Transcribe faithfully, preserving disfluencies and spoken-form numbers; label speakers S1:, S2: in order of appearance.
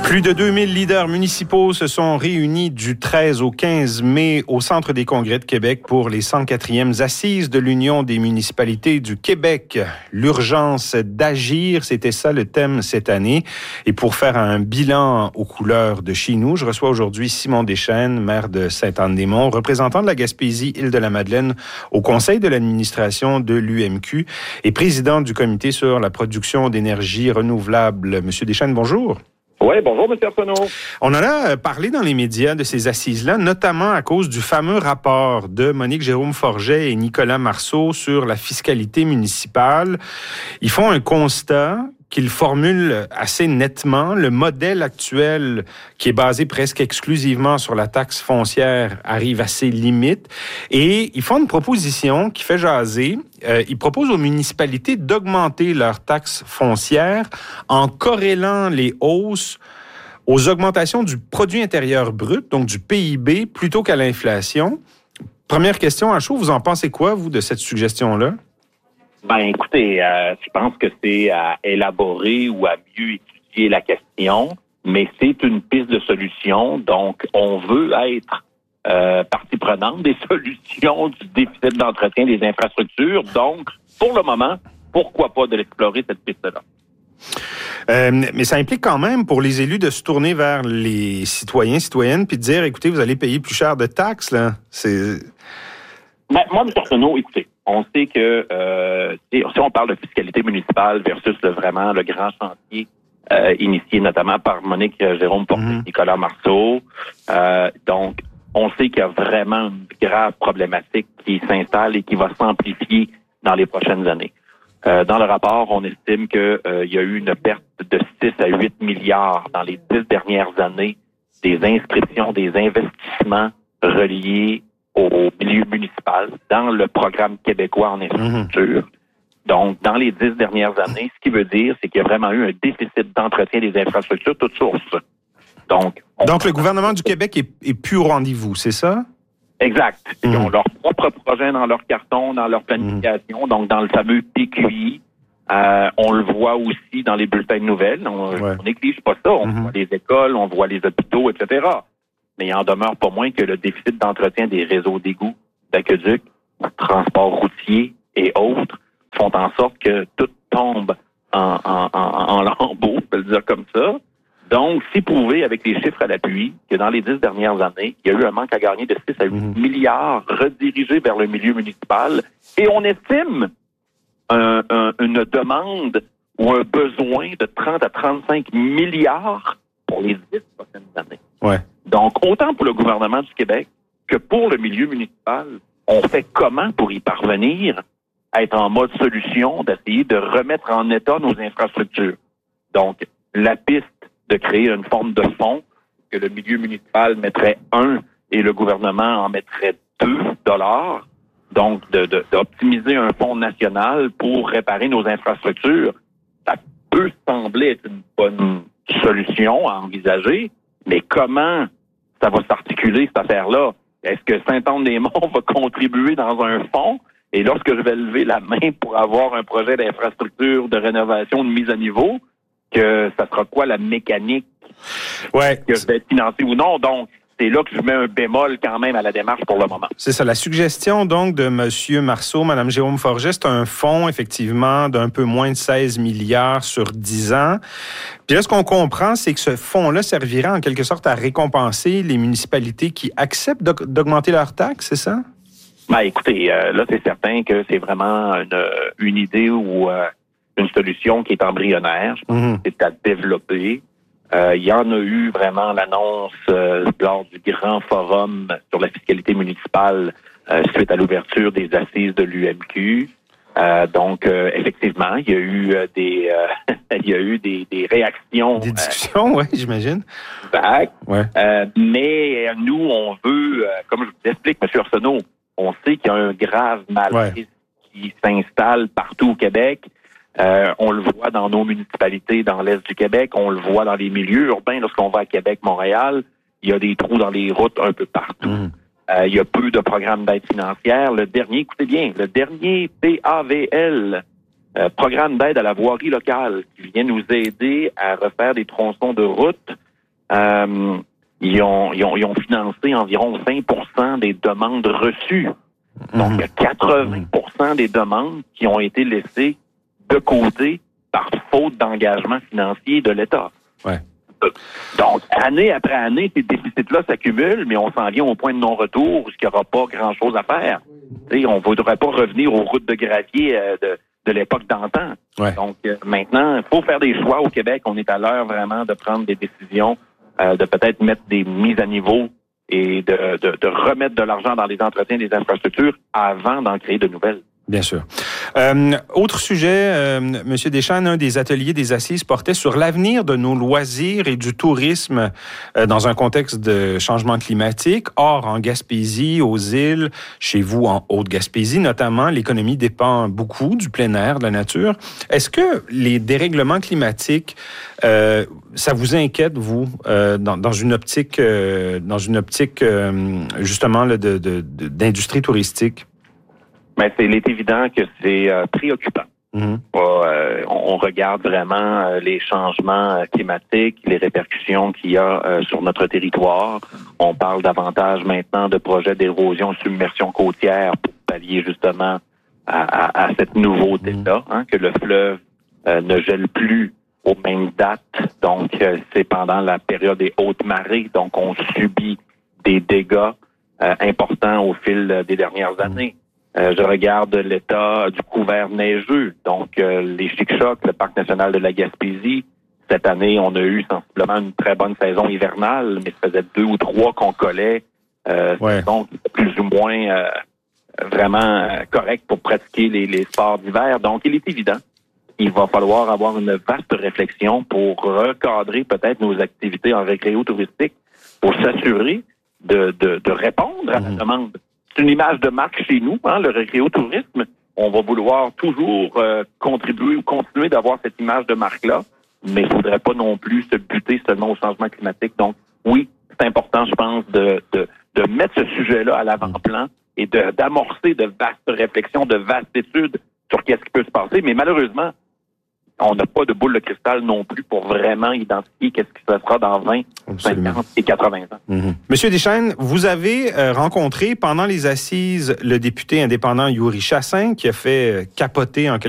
S1: Plus de deux mille leaders municipaux se sont réunis du treize au quinze mai au Centre des congrès de Québec pour les cent quatrièmes Assises de l'Union des municipalités du Québec. L'urgence d'agir, c'était ça le thème cette année. Et pour faire un bilan aux couleurs de chez nous, je reçois aujourd'hui Simon Deschênes, maire de Sainte-Anne-des-Monts, représentant de la Gaspésie-Île-de-la-Madeleine au conseil de l'administration de l'U M Q et président du comité sur la production d'énergie renouvelable. Monsieur Deschênes, bonjour.
S2: Oui, bonjour, M. Arsenault.
S1: On en a parlé dans les médias de ces assises-là, notamment à cause du fameux rapport de Monique Jérôme Forget et Nicolas Marceau sur la fiscalité municipale. Ils font un constat qu'ils formulent assez nettement. Le modèle actuel, qui est basé presque exclusivement sur la taxe foncière, arrive à ses limites. Et ils font une proposition qui fait jaser. Euh, ils proposent aux municipalités d'augmenter leur taxe foncière en corrélant les hausses aux augmentations du produit intérieur brut, donc du P I B, plutôt qu'à l'inflation. Première question à chaud, vous en pensez quoi, vous, de cette suggestion-là?
S2: Ben, écoutez, euh, je pense que c'est à élaborer ou à mieux étudier la question, mais c'est une piste de solution. Donc, on veut être euh, partie prenante des solutions du déficit d'entretien des infrastructures. Donc, pour le moment, pourquoi pas de l'explorer, cette piste-là?
S1: Euh, mais ça implique quand même pour les élus de se tourner vers les citoyens, citoyennes, puis de dire, écoutez, vous allez payer plus cher de taxes, là. C'est...
S2: Ben, moi, M. Arsenault, écoutez, on sait que euh, si on parle de fiscalité municipale versus le, vraiment le grand chantier euh, initié notamment par Monique Jérôme Forget, mm-hmm. Nicolas Marceau, euh, donc on sait qu'il y a vraiment une grave problématique qui s'installe et qui va s'amplifier dans les prochaines années. Euh, dans le rapport, on estime qu'il euh, y a eu une perte de six à huit milliards dans les dix dernières années des inscriptions, des investissements reliés au milieu municipal, dans le programme québécois en infrastructure. Mmh. Donc, dans les dix dernières années, ce qui veut dire, c'est qu'il y a vraiment eu un déficit d'entretien des infrastructures, toutes sources. Donc,
S1: Donc le gouvernement du Québec est, est plus au rendez-vous, c'est ça?
S2: Exact. Ils
S1: mmh.
S2: ont leur propre projet dans leur carton, dans leur planification, mmh. donc dans le fameux P Q I. Euh, on le voit aussi dans les bulletins de nouvelles. On ouais. néglige pas ça. On mmh. voit les écoles, on voit les hôpitaux, et cetera. Mais il en demeure pas moins que le déficit d'entretien des réseaux d'égouts, d'aqueducs, transport routier et autres font en sorte que tout tombe en, en, en, en lambeaux, je peux le dire comme ça. Donc, c'est prouvé avec les chiffres à l'appui que dans les dix dernières années, il y a eu un manque à gagner de six à huit mmh. milliards redirigés vers le milieu municipal et on estime un, un, une demande ou un besoin de trente à trente-cinq milliards pour les dix prochaines années.
S1: Ouais.
S2: Donc, autant pour le gouvernement du Québec que pour le milieu municipal, on fait comment pour y parvenir à être en mode solution, d'essayer de remettre en état nos infrastructures. Donc, la piste de créer une forme de fonds que le milieu municipal mettrait un et le gouvernement en mettrait deux dollars. Donc, de, de, d'optimiser un fonds national pour réparer nos infrastructures, ça peut sembler être une bonne solution à envisager, mais comment ça va s'articuler, cette affaire-là? Est-ce que Sainte-Anne-des-Monts va contribuer dans un fonds? Et lorsque je vais lever la main pour avoir un projet d'infrastructure, de rénovation, de mise à niveau, que ça sera quoi la mécanique
S1: ouais.
S2: que je vais financer ou non? Donc, c'est là que je mets un bémol quand même à la démarche pour le moment.
S1: C'est ça. La suggestion, donc, de M. Marceau, Mme Jérôme Forget, c'est un fonds, effectivement, d'un peu moins de seize milliards sur dix ans. Puis là, ce qu'on comprend, c'est que ce fonds-là servira en quelque sorte à récompenser les municipalités qui acceptent d'augmenter leurs taxes, c'est ça?
S2: Ben, écoutez, euh, là, c'est certain que c'est vraiment une, une idée ou euh, une solution qui est embryonnaire. Je pense mm-hmm. que c'est à développer. Euh, il y en a eu vraiment l'annonce euh, lors du grand forum sur la fiscalité municipale euh, suite à l'ouverture des assises de l'U M Q. Euh, donc, euh, effectivement, il y a eu euh, des euh, il y a eu des, des réactions.
S1: Des discussions, euh, oui, j'imagine.
S2: Back.
S1: Ouais.
S2: Euh, mais nous, on veut, euh, comme je vous explique, M. Arsenault, on sait qu'il y a un grave malaise ouais. qui s'installe partout au Québec. Euh, on le voit dans nos municipalités dans l'Est du Québec, on le voit dans les milieux urbains. Lorsqu'on va à Québec, Montréal, il y a des trous dans les routes un peu partout. Mmh. Euh, il y a peu de programmes d'aide financière. Le dernier, écoutez bien, le dernier P A V L, euh, programme d'aide à la voirie locale, qui vient nous aider à refaire des tronçons de route euh, ils, ont, ils, ont, ils ont financé environ vingt pour cent des demandes reçues. Donc, il y a quatre-vingts pour cent des demandes qui ont été laissées de côté par faute d'engagement financier de l'État.
S1: Ouais.
S2: Donc, année après année, ces déficits-là s'accumulent, mais on s'en vient au point de non-retour où il n'y aura pas grand-chose à faire. T'sais, on ne voudrait pas revenir aux routes de gravier euh, de, de l'époque d'antan.
S1: Ouais.
S2: Donc, euh, maintenant, il faut faire des choix au Québec. On est à l'heure vraiment de prendre des décisions, euh, de peut-être mettre des mises à niveau et de, de, de remettre de l'argent dans les entretiens des infrastructures avant d'en créer de nouvelles.
S1: Bien sûr. Euh, autre sujet, euh, M. Deschênes, un des ateliers des assises portait sur l'avenir de nos loisirs et du tourisme euh, dans un contexte de changement climatique. Or, en Gaspésie, aux îles, chez vous en Haute-Gaspésie notamment, l'économie dépend beaucoup du plein air, de la nature. Est-ce que les dérèglements climatiques, euh, ça vous inquiète, vous, euh, dans, dans une optique, euh, dans une optique euh, justement là, de, de, de, d'industrie touristique?
S2: Mais c'est, il est évident que c'est euh, préoccupant.
S1: Mm-hmm.
S2: Euh, on, on regarde vraiment euh, les changements climatiques, les répercussions qu'il y a euh, sur notre territoire. On parle davantage maintenant de projets d'érosion, submersion côtière pour pallier justement à, à, à cette nouveauté-là, hein, que le fleuve euh, ne gèle plus aux mêmes dates. Donc, euh, c'est pendant la période des hautes marées. Donc, on subit des dégâts euh, importants au fil des dernières années. Euh, je regarde l'état du couvert neigeux, donc euh, les Chic-Chocs, le Parc national de la Gaspésie. Cette année, on a eu sensiblement une très bonne saison hivernale, mais ça faisait deux ou trois qu'on collait. Euh,
S1: ouais.
S2: Donc, plus ou moins euh, vraiment euh, correct pour pratiquer les, les sports d'hiver. Donc, il est évident qu'il va falloir avoir une vaste réflexion pour recadrer peut-être nos activités en récréo touristique pour s'assurer de, de, de répondre à la demande. C'est une image de marque chez nous, hein, le récréo-tourisme. On va vouloir toujours euh, contribuer ou continuer d'avoir cette image de marque-là, mais il ne faudrait pas non plus se buter seulement au changement climatique. Donc, oui, c'est important, je pense, de, de, de mettre ce sujet-là à l'avant-plan et de, d'amorcer de vastes réflexions, de vastes études sur qu'est-ce qui peut se passer. Mais malheureusement, on n'a pas de boule de cristal non plus pour vraiment identifier qu'est-ce qui se fera dans vingt, cinquante et quatre-vingts ans.
S1: Mm-hmm. Monsieur Deschênes, vous avez euh, rencontré pendant les assises le député indépendant Yuri Chassin qui a fait euh, capoter en quelque